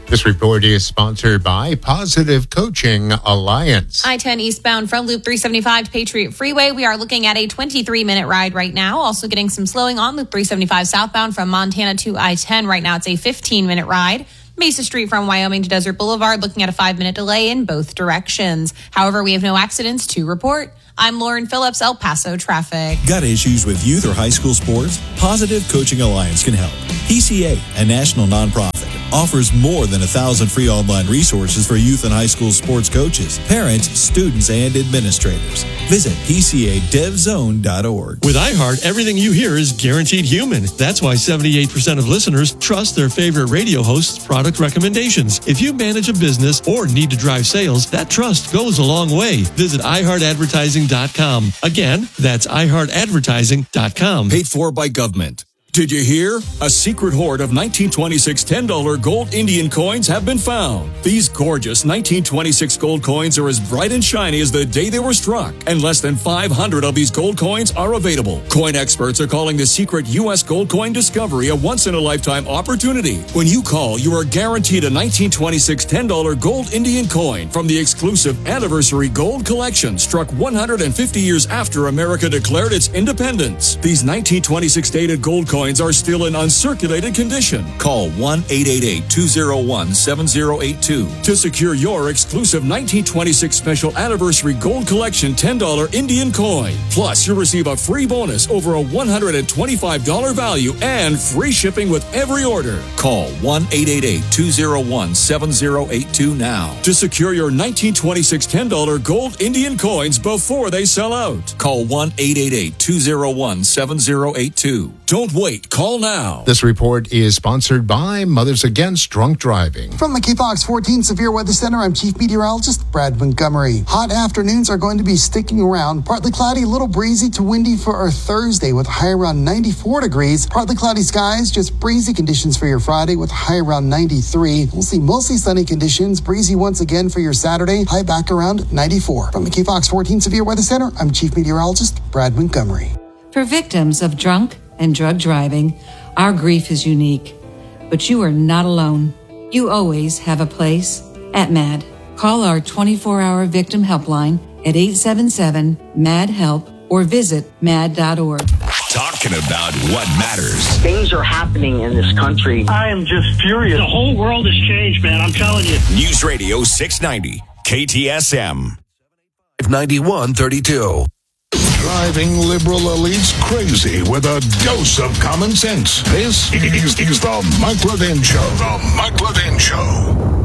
This report is sponsored by Positive Coaching Alliance. I-10 eastbound from Loop 375 to Patriot Freeway. We are looking at a 23-minute ride right now. Also getting some slowing on Loop 375 southbound from Montana to I-10. Right now it's a 15-minute ride. Mesa Street from Wyoming to Desert Boulevard, looking at a 5-minute delay in both directions. However, we have no accidents to report. I'm Lauren Phillips, El Paso Traffic. Got issues with youth or high school sports? Positive Coaching Alliance can help. PCA, a national nonprofit, offers more than 1,000 free online resources for youth and high school sports coaches, parents, students, and administrators. Visit PCADevZone.org. With iHeart, everything you hear is guaranteed human. That's why 78% of listeners trust their favorite radio host's product recommendations. If you manage a business or need to drive sales, that trust goes a long way. Visit iHeartAdvertising.com. Again, that's iHeartAdvertising.com. Paid for by government. Did you hear? A secret hoard of 1926 $10 gold Indian coins have been found. These gorgeous 1926 gold coins are as bright and shiny as the day they were struck, and less than 500 of these gold coins are available. Coin experts are calling the secret U.S. gold coin discovery a once-in-a-lifetime opportunity. When you call, you are guaranteed a 1926 $10 gold Indian coin from the exclusive Anniversary Gold Collection, struck 150 years after America declared its independence. These 1926 dated gold coins are still in uncirculated condition. Call 1-888-201-7082 to secure your exclusive 1926 Special Anniversary Gold Collection $10 Indian coin. Plus, you'll receive a free bonus over a $125 value and free shipping with every order. Call 1-888-201-7082 now to secure your 1926 $10 gold Indian coins before they sell out. Call 1-888-201-7082. Don't wait. Call now. This report is sponsored by Mothers Against Drunk Driving. From the KFOX 14 Severe Weather Center, I'm Chief Meteorologist Brad Montgomery. Hot afternoons are going to be sticking around. Partly cloudy, a little breezy to windy for our Thursday with a high around 94 degrees. Partly cloudy skies, just breezy conditions for your Friday with a high around 93. We'll see mostly sunny conditions, breezy once again for your Saturday, high back around 94. From the KFOX 14 Severe Weather Center, I'm Chief Meteorologist Brad Montgomery. For victims of drunk and drug driving, our grief is unique, but you are not alone. You always have a place at MAD. Call our 24-hour victim helpline at 877-MAD-HELP or visit mad.org. Talking about what matters. Things are happening in this country. I am just furious. The whole world has changed, man. I'm telling you. News Radio 690, KTSM. 9132. Driving liberal elites crazy with a dose of common sense. This is the Mike Levin Show. The Mike Levin Show.